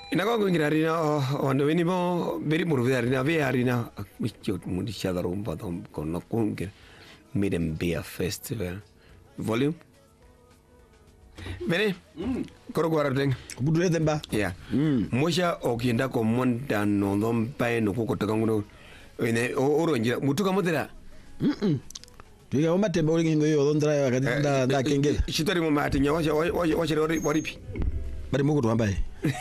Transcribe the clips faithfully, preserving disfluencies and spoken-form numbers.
Inaka kuingira rina wando weni mo beri muruvia rina via rina micho mundisha rumba dom kono kuingira Midem Beer Festival volume Bene koro gwara deng budure demba ya moja okienda ko monda no dom pai no ko kotaka ngono ene oronjira mutuka modera mm tuiga o matemba uri ngo yo ndra ya kati nda nda kengela shitori mo mati nyawa wacha wacha waripi bari muko tuambaye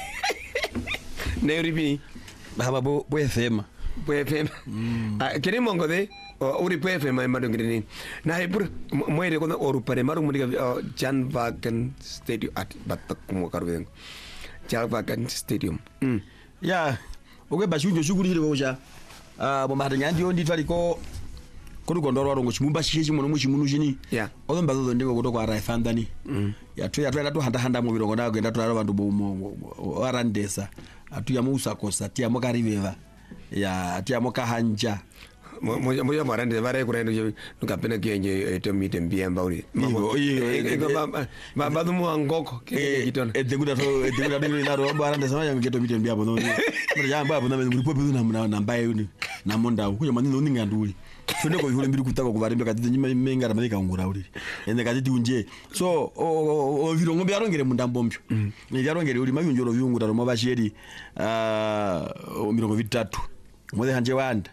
ne ripi baba bo bo fema bo fema ah kene mongo de uri po fema madongire ni na hebur moire kono oru pare maru mudiga Jan Valken Stadium at batak mo karwen Jan Valken Stadium mm ya oge bashunjo shuguri hire boja ah bo mahadanya ndi ndi twali ko ko rugondoro warongo chimumba shihe chimono muchimunu chini ya ozo mbazo ndiko kuto kwa raifandani mm ya tu ya tu ya handa handa mu birongo na genda twara bantu bo warandesa atu ya musa kosa tia mokariveva ya tia mokahanja moja moja marande vare kurendo nukapenda kienye to Midem Beer mbauri iyo iyo ba ba mu angoko kitona edenguda to edenguda dini na ro barande sama yang to Midem Beer bono mara ya mba bono muri pope na na mbaye uni na monda kuja manino ninga nduli twende ko yule mbiri kutaka kuvarembe kati nyima menga ramika ngura uri ende kati unje so o virongo byarongere mundambo mpyo ni byarongere uri mayunjoro vyungura ro mabasheri ah mirongo vitatu mode hanje wanda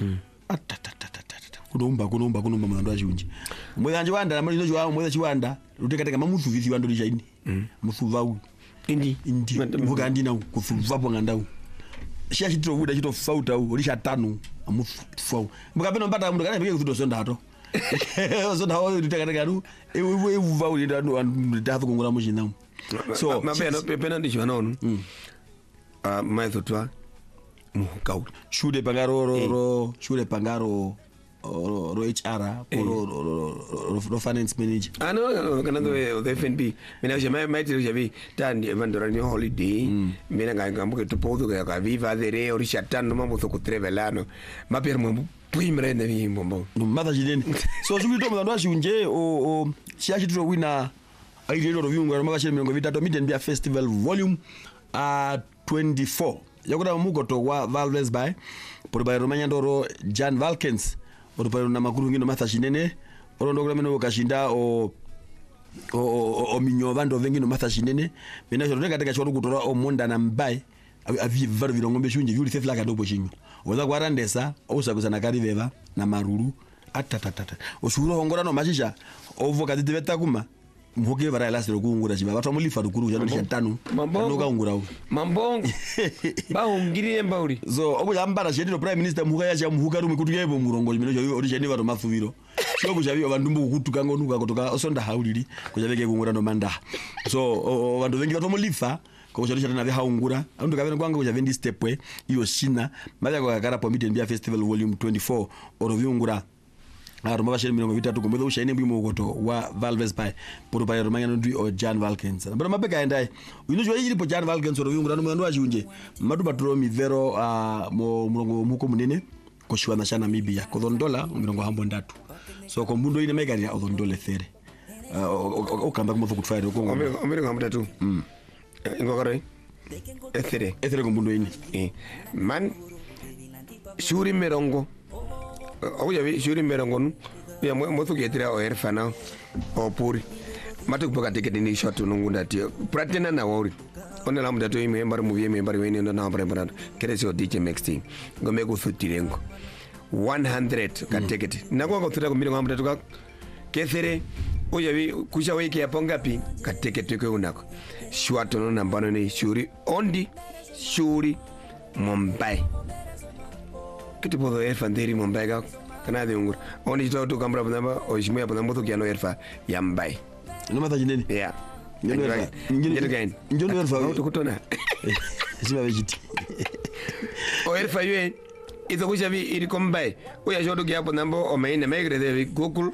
atatatatata kunomba kunomba kunomba mwandu ajunje mode hanje wanda namali no jwa mode chiwanda rutekateka mamuthu vivi wando lishaini muthuva u indi indi mugandi na kuthuva po ngandau shia chitiro vuda chito fauta u lisha tanu amufau mukapeno mbata mundu kana bike kuto sonda hato sonda ho rutekateka ru ewe ewe vuva u ndandu ndathu kungula muchina so mapeno pepena ndicho nono ah maithotwa muhukau shude pangaro ro ro shude pangaro ro H R ro ro finance manager ano kana do the F N B mina je mai mai tiri javi tandi evandora ni holiday mina nganga mbuke tupodo ka viva dere orishatano mambo to kutrevellano maper mambo puimre ne vimbo mata jideni so shubi to mando ashunje o o siachi tro wina aile ro viunga makashiri mirongo vitatu Midem Beer Festival volume uh twenty-four yakuda mugoto wa Valves by por Romanya ndoro Jan Valkens oro na makuru ngino matha shinene oro ndokula meno kashinda o o o minyo vando vengino matha shinene bena joro katika choro kutora o monda na mbai avi varu vilongombe shunje yuli thefla kadopo shinyo oza kwarandesa osakuza na kariveva na maruru atatatata osuro hongora no machisha ovo kadite betakuma mhoke bara last rokungura chiba batwa mulifa rukuru jano shantanu noka ungura mambongo ba ungiriye mbauri so obo yambara shediro prime minister mhuka yacha mhuka rumi kutuyebo murongo mino jo ori sheni varo mafuviro so kujavi vandumbu kutuka ngonuka kutoka osonda hauliri kujaveke kungura no manda so vandu vengi batwa mulifa ko chalo chana haungura andu kavena kwanga kujavendi stepwe iyo shina mali kwa kakara po Midem Beer Festival volume twenty-four oro viungura aroma bashiri mirongo vitatu kumbe ushaine mbimo goto wa Valves by por by Romanya ndui o Jan Valkens but mabeka endai unojwa yiri po Jan Valkens oro viungura no ajunje madu batro mi vero uh, mo mulongo muko munene ko shwana shana Namibia ko dondola mirongo hambo ndatu so ko mbundo ine megari ya odondole there uh, o kamba ko mfuku tfaire ko mirongo hambo ndatu mm ngokore ethere ethere ko mbundo ine eh man shuri mirongo oya vi shuri merongon ya motho getira o erfana o puri matu kupoka tiketi ni shot nungunda tio pratena na wori ona la mdato ime mbar movie me mbar wene na mbar mbar keresi o D J Maxi ngome ku thutirengo one hundred ka tiketi nako ko thuta ko mirongo mdatu ka kethere oya vi kusha wiki ya pongapi ka tiketi ko unako shwato no nambano ni shuri ondi shuri Mumbai kiti podo erfa nderi Mumbai ga kana de ungur oni to to kamra bana o shimo ya bana moto kiano erfa yambai no mata jineni ya ngene ngene ngene erfa to kutona sima vejiti o erfa yue izo kushavi iri kombai o ya jodo gya bana mbo o maine megre de Google